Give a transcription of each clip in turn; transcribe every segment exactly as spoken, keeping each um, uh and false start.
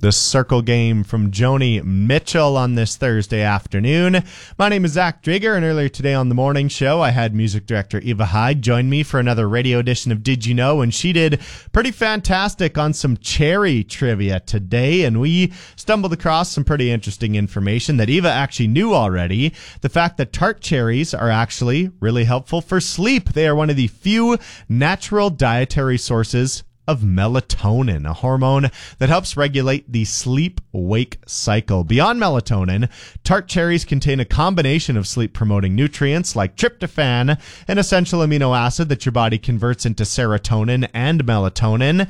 The Circle Game from Joni Mitchell on this Thursday afternoon. My name is Zach Drager, and earlier today on the morning show, I had music director Eva Hyde join me for another radio edition of Did You Know? And she did pretty fantastic on some cherry trivia today, and we stumbled across some pretty interesting information that Eva actually knew already. The fact that tart cherries are actually really helpful for sleep. They are one of the few natural dietary sources of melatonin, a hormone that helps regulate the sleep-wake cycle. Beyond melatonin, tart cherries contain a combination of sleep-promoting nutrients like tryptophan, an essential amino acid that your body converts into serotonin and melatonin,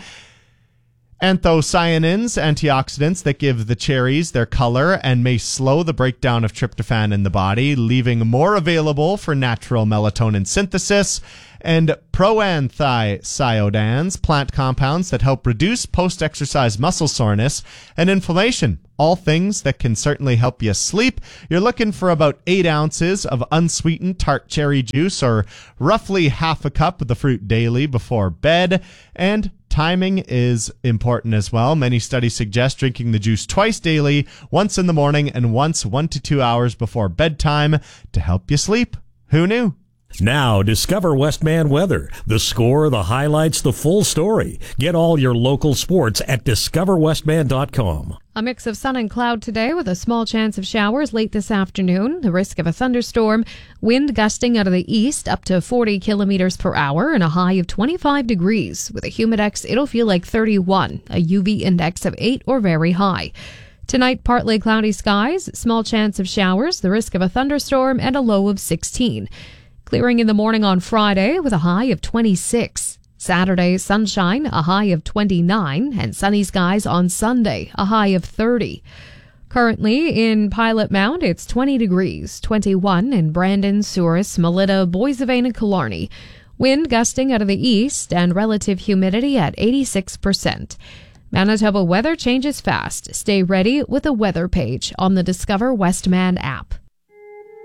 anthocyanins, antioxidants that give the cherries their color and may slow the breakdown of tryptophan in the body, leaving more available for natural melatonin synthesis, and proanthocyanins, plant compounds that help reduce post-exercise muscle soreness and inflammation. All things that can certainly help you sleep. You're looking for about eight ounces of unsweetened tart cherry juice, or roughly half a cup of the fruit daily before bed. And timing is important as well. Many studies suggest drinking the juice twice daily, once in the morning and once one to two hours before bedtime to help you sleep. Who knew? Now, discover Westman weather. The score, the highlights, the full story. Get all your local sports at discover westman dot com. A mix of sun and cloud today with a small chance of showers late this afternoon. The risk of a thunderstorm. Wind gusting out of the east up to forty kilometers per hour and a high of twenty-five degrees. With a humidex, it'll feel like thirty-one. A U V index of eight or very high. Tonight, partly cloudy skies, small chance of showers, the risk of a thunderstorm, and a low of sixteen. Clearing in the morning on Friday with a high of twenty-six. Saturday, sunshine, a high of twenty-nine, and sunny skies on Sunday, a high of thirty. Currently in Pilot Mount, it's twenty degrees, twenty-one in Brandon, Souris, Melita, Boissevain, and Killarney. Wind gusting out of the east and relative humidity at eighty-six percent. Manitoba weather changes fast. Stay ready with a weather page on the Discover Westman app.